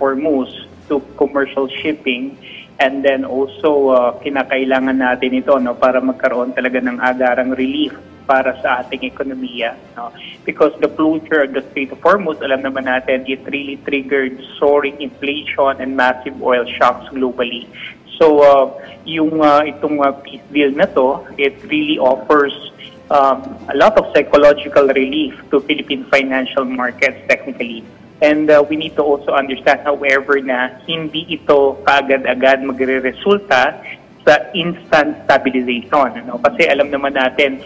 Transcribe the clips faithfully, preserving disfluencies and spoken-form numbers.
Hormuz to commercial shipping. And then also, uh, kinakailangan natin ito no, para magkaroon talaga ng agarang relief para sa ating ekonomiya. No? Because the closure of the Strait of Hormuz, alam naman natin, it really triggered soaring inflation and massive oil shocks globally. So, uh, yung uh, itong uh, peace deal na to, it really offers um, a lot of psychological relief to Philippine financial markets technically. And uh, we need to also understand, however, na hindi ito kaagad-agad magre-resulta sa instant stabilization. Ano? Kasi alam naman natin,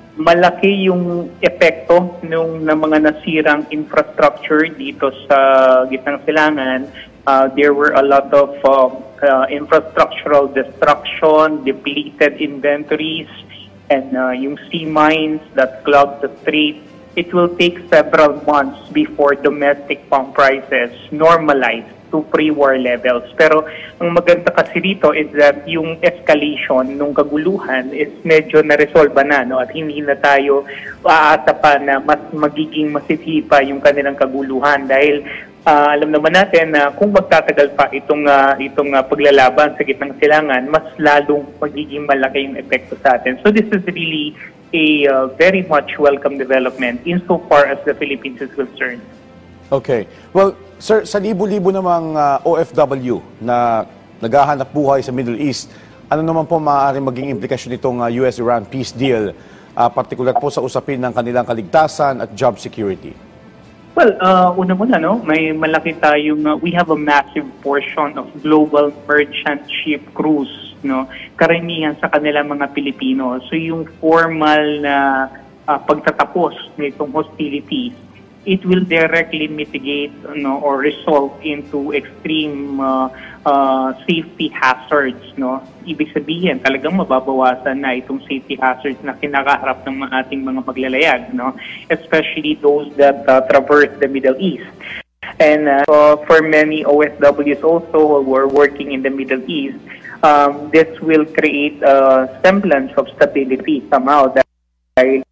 malaki yung epekto ng, ng mga nasirang infrastructure dito sa gitnang silangan. Uh, there were a lot of uh, uh, infrastructural destruction, depleted inventories, and uh, yung sea mines that clogged the strait. It will take several months before domestic pump prices normalize to pre-war levels. Pero ang maganda kasi dito is that yung escalation ng kaguluhan is medyo na-resolve na, no? At hindi na tayo aasa pa na mas magiging masisipa yung kanilang kaguluhan dahil uh, alam naman natin na kung magtatagal pa itong, uh, itong uh, paglalaban sa gitnang silangan, mas lalong magiging malaki yung epekto sa atin. So this is really a uh, very much welcome development insofar as the Philippines is concerned. Okay. Well, sir, sa libo-libo namang uh, O F W na naghahanap buhay sa Middle East, ano naman po maaaring maging implikasyon nitong uh, U S Iran peace deal, uh, partikular po sa usapin ng kanilang kaligtasan at job security? Well, uh, una muna, no? May malaki tayong, uh, we have a massive portion of global merchant ship crews, no? Karamihan sa kanilang mga Pilipino. So yung formal na uh, pagtatapos nitong hostilities, it will directly mitigate no, or result into extreme uh, uh, safety hazards. No? Ibig sabihin, talagang mababawasan na itong safety hazards na kinakaharap ng ating mga maglalayag, no? Especially those that uh, traverse the Middle East. And uh, for many O F Ws also who are working in the Middle East, um, this will create a semblance of stability somehow dahil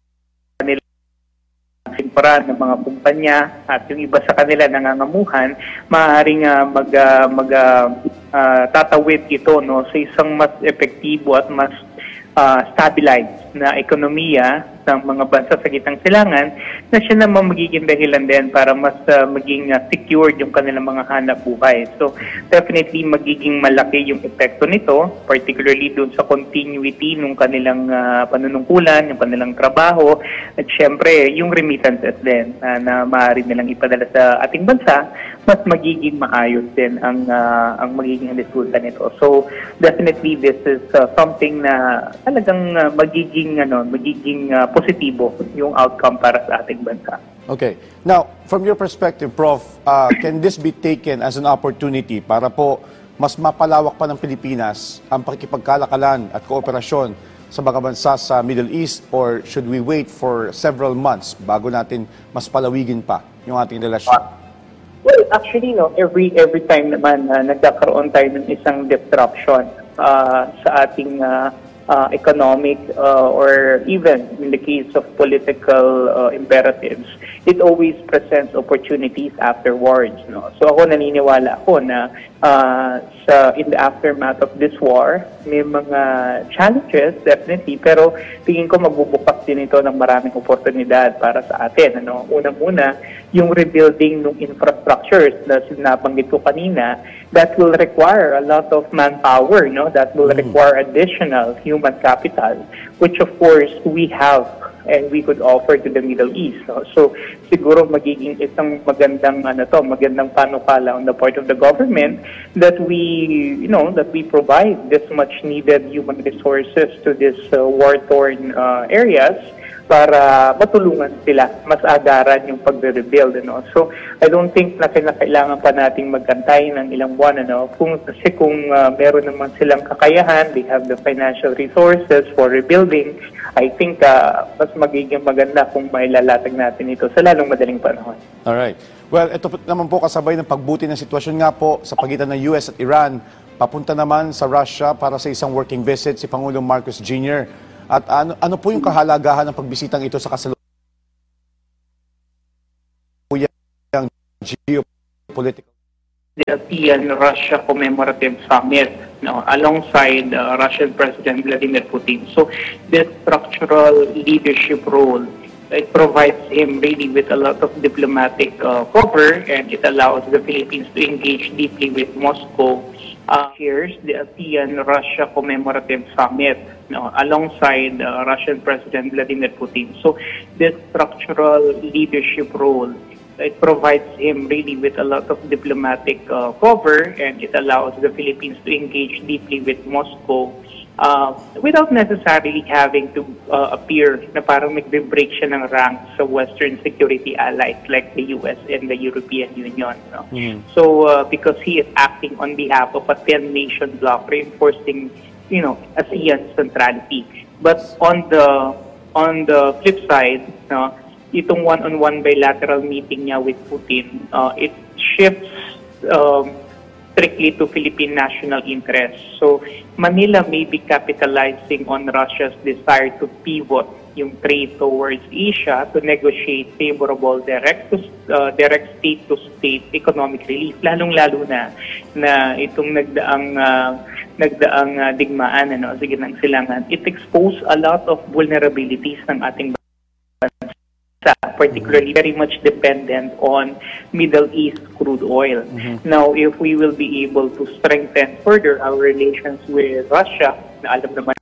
para ng mga kumpanya at yung iba sa kanila nangangamuhan, maaaring uh, mag, uh, mag uh, uh, tatawid ito no, sa isang mas epektibo at mas uh, stabilized na ekonomiya ng mga bansa sa gitnang silangan na siya naman magiging dahilan din para mas uh, maging uh, secured yung kanilang mga hanap buhay. So definitely magiging malaki yung epekto nito, particularly dun sa continuity ng kanilang uh, panunungkulan, yung kanilang trabaho, at syempre yung remittances din uh, na maaari nilang ipadala sa ating bansa, mas magiging maayos din ang uh, ang magiging resulta nito. So definitely this is uh, something na talagang uh, magiging ano, magiging uh, positibo yung outcome para sa ating bansa. Okay. Now, from your perspective, Prof, uh, can this be taken as an opportunity para po mas mapalawak pa ng Pilipinas ang pakikipagkalakalan at kooperasyon sa mga bansa sa Middle East, or should we wait for several months bago natin mas palawigin pa yung ating relasyon? Well, actually, no, every every time naman uh, nagkakaroon tayo ng isang disruption uh, sa ating uh, Uh, economic uh, or even in the case of political uh, imperatives, it always presents opportunities afterwards. No? So ako naniniwala ako na uh, sa, in the aftermath of this war, may mga challenges definitely, pero tingin ko magbubukas din ito ng maraming oportunidad para sa atin. Ano? Unang-una, yung rebuilding ng infrastructures na sinabanggit ko kanina, that will require a lot of manpower, no? That will require additional human capital, which of course we have and we could offer to the Middle East. No? So siguro magiging isang magandang ano to, magandang panukala on the part of the government that we, you know, that we provide this much needed human resources to these uh, war-torn uh, areas para matulungan sila, mas agaran yung pagre-rebuild. Ano? So, I don't think na kailangan pa nating magkantay ng ilang buwan. Ano? Kung, kasi kung uh, meron naman silang kakayahan, they have the financial resources for rebuilding, I think uh, mas magiging maganda kung mailalatag natin ito sa lalong madaling panahon. Alright. Well, ito naman po kasabay ng pagbuti ng sitwasyon nga po sa pagitan ng U S at Iran. Papunta naman sa Russia para sa isang working visit si Pangulong Marcos Junior At ano, ano po yung kahalagahan ng pagbisitang ito sa kasalukuyang geopolitical the ASEAN-Russia Commemorative Summit, no, alongside uh, Russian President Vladimir Putin. So this structural leadership role, it provides him really with a lot of diplomatic uh, cover, and it allows the Philippines to engage deeply with Moscow. Uh, here's the ASEAN-Russia Commemorative Summit, no, alongside uh, Russian President Vladimir Putin. So this structural leadership role, it provides him really with a lot of diplomatic uh, cover, and it allows the Philippines to engage deeply with Moscow uh, without necessarily having to uh, appear na parang nagbe-break siya ng rank sa Western security allies like the U S and the European Union. No? Mm. So uh, because he is acting on behalf of a ten-nation bloc, reinforcing, you know, ASEAN centrality. But on the on the flip side, no, itong one-on-one bilateral meeting niya with Putin, uh, it shifts um, strictly to Philippine national interests. So Manila may be capitalizing on Russia's desire to pivot yung trade towards Asia to negotiate favorable direct to, uh, direct state-to-state economic relief, lalong-lalo na na itong nagdaang uh, nagdaang uh, digmaan, ano, sige ng silangan. It exposed a lot of vulnerabilities ng ating bansa, particularly very much dependent on Middle East crude oil. Mm-hmm. Now, if we will be able to strengthen further our relations with Russia, na alam naman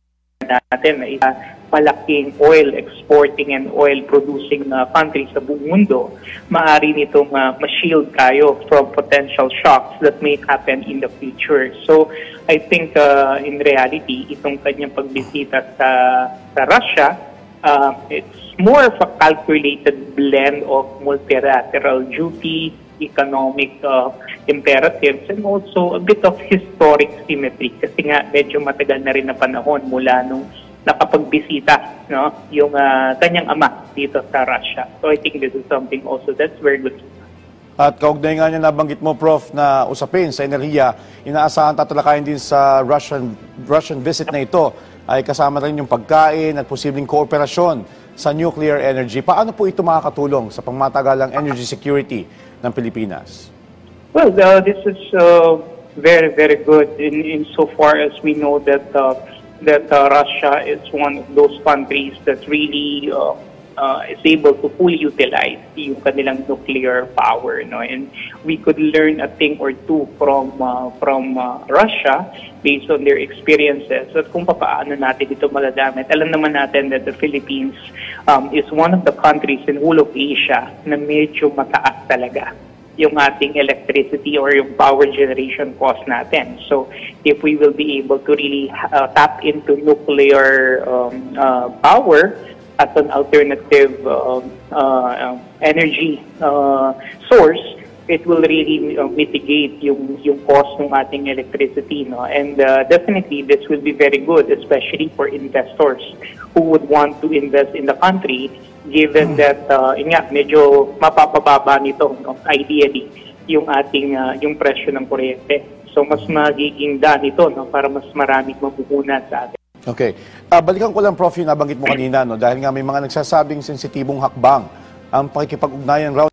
natin na isa malaking oil exporting and oil producing uh, country sa buong mundo, maaari nitong uh, ma-shield tayo from potential shocks that may happen in the future. So, I think uh, in reality, itong kanyang pagbisita sa, sa Russia, Uh, it's more of a calculated blend of multilateral duty, economic uh, imperatives, and also a bit of historic symmetry. Kasi nga, medyo matagal na rin na panahon mula nung nakapagbisita, no, yung uh, kanyang ama dito sa Russia. So I think this is something also that's very good. At kaugnay nga niya nabanggit mo, Prof, na usapin sa enerhiya, inaasahan tatalakayin din sa Russian Russian visit na ito ay kasama rin yung pagkain at posibleng kooperasyon sa nuclear energy. Paano po ito makakatulong sa pangmatagalang energy security ng Pilipinas? Well, uh, this is uh, very, very good in, in so far as we know that uh, that uh, Russia is one of those countries that really uh, uh, is able to fully utilize yung kanilang nuclear power, no? And we could learn a thing or two from uh, from uh, Russia based on their experiences at kung paano natin ito magagamit. Alam naman natin that the Philippines um, is one of the countries in whole of Asia na medyo mataas talaga yung ating electricity or yung power generation cost natin. So if we will be able to really uh, tap into nuclear um, uh, power as an alternative uh, uh, energy uh, source, it will really uh, mitigate yung yung cost ng ating electricity, no? And uh, definitely this will be very good, especially for investors who would want to invest in the country, given that uh, nga medyo mapapababa nito, no? Ideally yung ating uh, yung presyo ng kuryente. So mas magiging daan ito, no? Para mas maraming mapuhunan sa atin. Okay. Uh, balikan ko lang, Prof, yung nabanggit mo kanina, no? Dahil nga may mga nagsasabing sensitibong hakbang ang pakikipag-ugnayan raw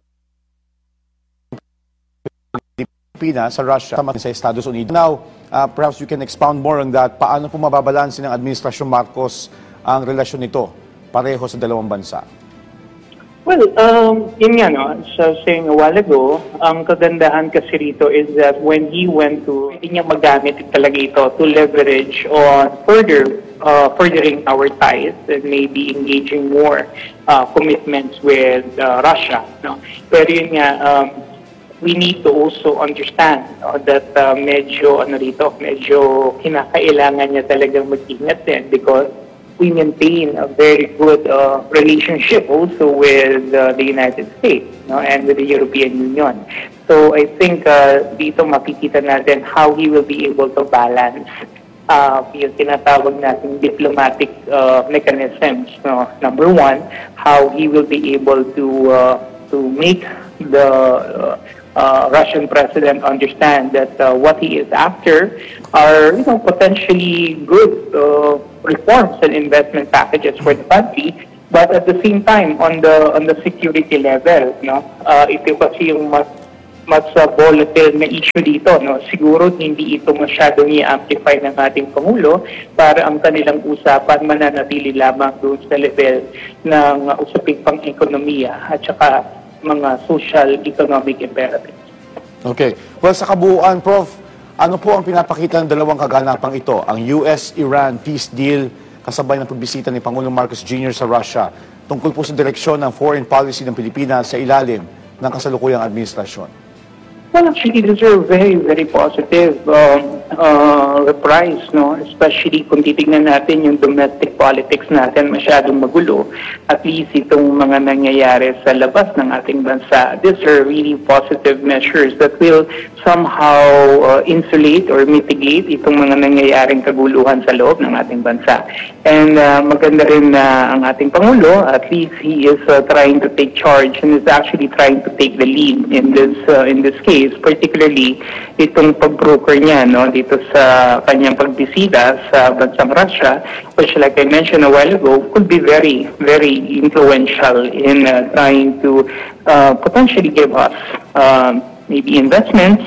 sa Russia sa Estados Unidos. Now, uh, perhaps you can expound more on that. Paano po mababalansin ng Administrasyon Marcos ang relasyon nito pareho sa dalawang bansa? Well, um, yun nga, no, so saying a while ago, ang kagandahan kasi rito is that when he went to, hindi niya magamit talaga ito to leverage on further, uh, furthering our ties and maybe engaging more uh, commitments with uh, Russia. No? Pero yun nga, um, we need to also understand uh, that uh, medyo ano rito, medyo kinakailangan niya talagang mag-ingat din because we maintain a very good uh, relationship also with uh, the United States, no, and with the European Union. So I think uh, dito makikita natin how he will be able to balance uh, yung tinatawag natin diplomatic uh, mechanisms. No? Number one, how he will be able to uh, to make the uh, Uh, Russian president understand that uh, what he is after are, you know, potentially good uh, reforms and investment packages for the country, but at the same time on the on the security level, no, uh, ito kasi yung mas mas uh, volatile na issue dito. No? Siguro hindi ito masyadong i-amplify ng ating Pangulo para ang kanilang usapan mananatili lamang doon sa level ng uh, usaping pang-ekonomiya at saka mga social economic imperatives. Okay. Well, sa kabuuan, Prof, ano po ang pinapakita ng dalawang kaganapang ito? Ang U S Iran peace deal kasabay ng pagbisita ni Pangulong Marcos Junior sa Russia tungkol po sa direksyon ng foreign policy ng Pilipinas sa ilalim ng kasalukuyang administrasyon. Well, actually, these are very, very positive um, uh, reprise, no? Especially kung titignan natin yung domestic politics natin masyadong magulo. At least itong mga nangyayari sa labas ng ating bansa, these are really positive measures that will somehow uh, insulate or mitigate itong mga nangyayaring kaguluhan sa loob ng ating bansa. And uh, maganda rin na ang ating Pangulo, at least he is uh, trying to take charge and is actually trying to take the lead in this uh, in this case. Particularly itong pag-broker niya no dito sa kanyang pagbisita sa bansang Russia, which like I mentioned a while ago could be very very influential in uh, trying to uh, potentially give us um, maybe investments,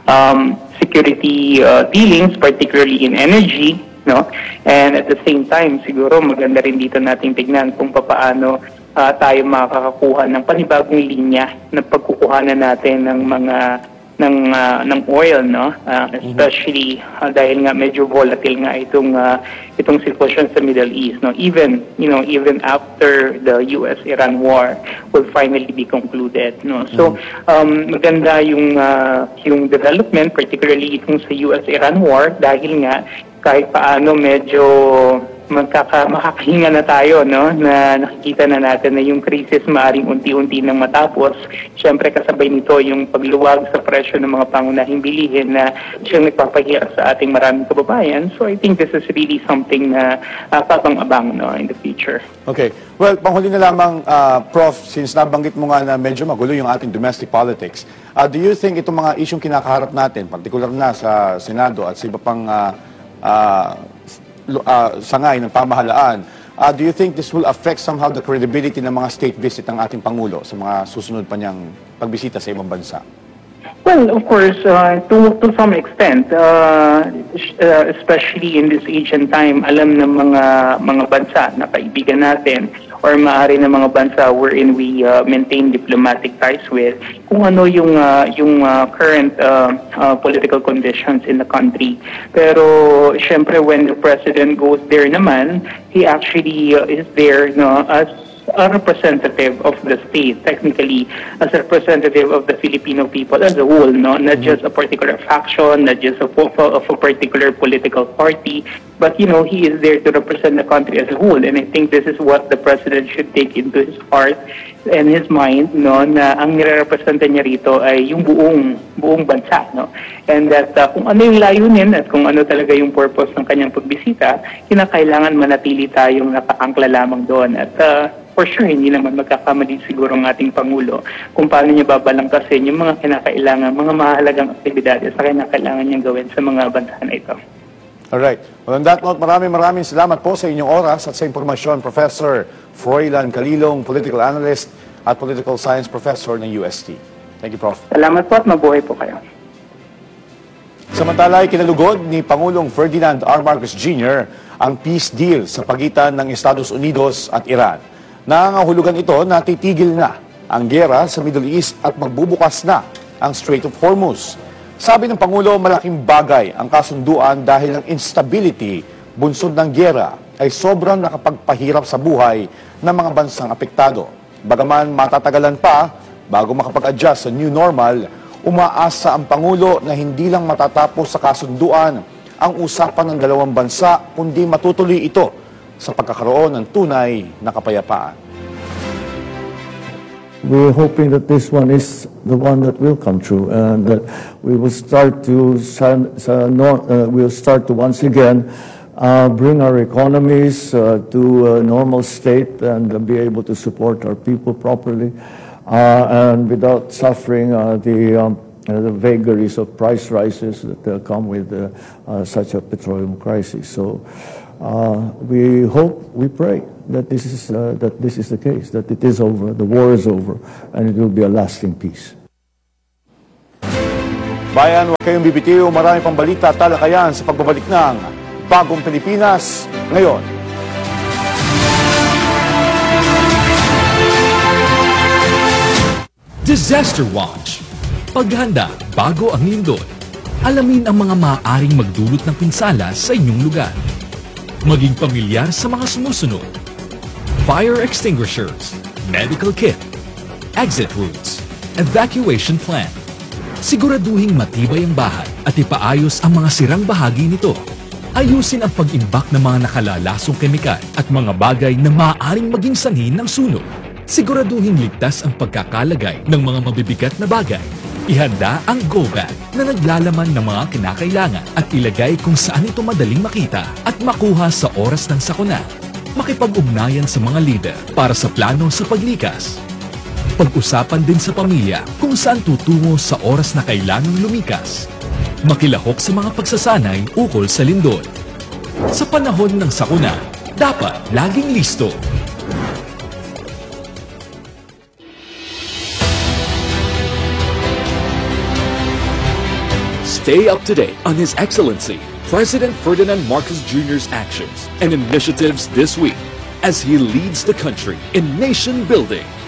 um, security uh, dealings, particularly in energy, no, and at the same time siguro maganda rin dito nating tignan kung paano Uh, tayo makakakuha ng panibagong linya na pagkukuhanan natin ng mga ng uh, ng oil, no, uh, especially uh, dahil nga medyo volatile nga itong uh, itong sitwasyon sa Middle East, no, even you know even after the U S Iran war will finally be concluded, no. So um, maganda yung uh, yung development, particularly itong sa U S Iran war, dahil nga kahit paano medyo magkaka makakahinga na tayo, no, na nakikita na natin na yung crisis maaring unti-unti nang matapos. Siyempre kasabay nito yung pagluwag sa presyo ng mga pangunahing bilihin na siyang nagpapahirap sa ating maraming kababayan. So I think this is really something na uh, papang-abang, no, in the future. Okay. Well, panghuli na lamang, uh, Prof, since nabanggit mo nga na medyo magulo yung ating domestic politics, uh, do you think itong mga isyong kinakaharap natin, particular na sa Senado at sa iba pang uh, uh, Uh, sangay ng pamahalaan, uh, do you think this will affect somehow the credibility ng mga state visit ng ating Pangulo sa mga susunod pa niyang pagbisita sa ibang bansa? Well, of course, uh, to to some extent, uh, uh, especially in this age and time, alam ng mga mga bansa na kaibigan natin or maaari ng mga bansa wherein we uh, maintain diplomatic ties with kung ano yung uh, yung uh, current uh, uh, political conditions in the country. Pero syempre when the president goes there naman, he actually uh, is there, no, as a representative of the state, technically as a representative of the Filipino people as a whole, no, not just a particular faction, not just a, of a particular political party, but you know he is there to represent the country as a whole. And I think this is what the president should take into his heart and his mind, no, na ang nire-representa niya rito ay yung buong buong bansa, no, and that uh, kung ano yung layunin at kung ano talaga yung purpose ng kanyang pagbisita, kinakailangan manatili tayong nakaangkla lamang doon. At uh, for sure, hindi naman magkakamali siguro ng ating Pangulo kung paano niya babalangkasin yung mga kinakailangan, mga mahalagang aktibidades na kinakailangan niyang gawin sa mga bansa na ito. Alright. Well, on that note, maraming maraming salamat po sa inyong oras at sa impormasyon, Professor Froilan Calilong, Political Analyst at Political Science Professor ng U S T. Thank you, Prof. Salamat po at mabuhay po kayo. Samantala ay kinalugod ni Pangulong Ferdinand R. Marcos Junior ang peace deal sa pagitan ng Estados Unidos at Iran. Nangangahulugan ito na titigil na ang giyera sa Middle East at magbubukas na ang Strait of Hormuz. Sabi ng Pangulo, malaking bagay ang kasunduan dahil ang instability, bunsod ng giyera, ay sobrang nakapagpahirap sa buhay ng mga bansang apektado. Bagaman matatagalan pa bago makapag-adjust sa new normal, umaasa ang Pangulo na hindi lang matatapos sa kasunduan ang usapan ng dalawang bansa, kundi matutuloy ito sa pagkakaroon ng tunay na kapayapaan. We're hoping that this one is the one that will come true, and that we will start to uh, we'll start to once again uh, bring our economies uh, to a normal state and uh, be able to support our people properly, uh, and without suffering uh, the um, uh, the vagaries of price rises that uh, come with uh, uh, such a petroleum crisis. So. Uh, we hope, we pray that this is uh, that this is the case, that it is over, the war is over, and it will be a lasting peace. Bayan, huwag kayong bibitiw. Marami pang balita at talakayan sa pagbabalik ng Bagong Pilipinas ngayon. Disaster Watch. Paghanda bago ang lindol. Alamin ang mga maaaring magdulot ng pinsala sa inyong lugar. Maging pamilyar sa mga sumusunod. Fire extinguishers, medical kit, exit routes, evacuation plan. Siguraduhing matibay ang bahay at ipaayos ang mga sirang bahagi nito. Ayusin ang pag-imbak ng mga nakalalasong kemikal at mga bagay na maaaring maging sanhi ng sunog. Siguraduhin ligtas ang pagkakalagay ng mga mabibigat na bagay. Ihanda ang go bag na naglalaman ng mga kinakailangan at ilagay kung saan ito madaling makita at makuha sa oras ng sakuna. Makipag-ugnayan sa mga leader para sa plano sa paglikas. Pag-usapan din sa pamilya kung saan tutungo sa oras na kailangang lumikas. Makilahok sa mga pagsasanay ukol sa lindol. Sa panahon ng sakuna, dapat laging listo. Stay up to date on His Excellency, President Ferdinand Marcos Junior's actions and initiatives this week as he leads the country in nation building.